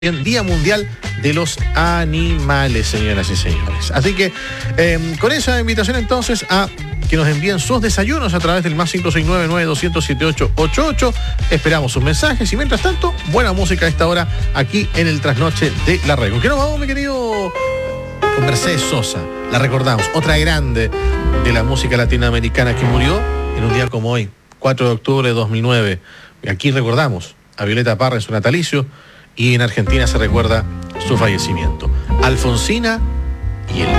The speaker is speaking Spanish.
Día Mundial de los Animales, señoras y señores. Así que con esa invitación entonces a que nos envíen sus desayunos a través del más 569-9200-7888. Esperamos sus mensajes y mientras tanto, buena música a esta hora aquí en el Trasnoche de la Radio. ¿Con qué nos vamos, mi querido? Con Mercedes Sosa, la recordamos, otra grande de la música latinoamericana que murió en un día como hoy, 4 de octubre de 2009. Aquí recordamos a Violeta Parra en su natalicio. Y en Argentina se recuerda su fallecimiento. Alfonsina y el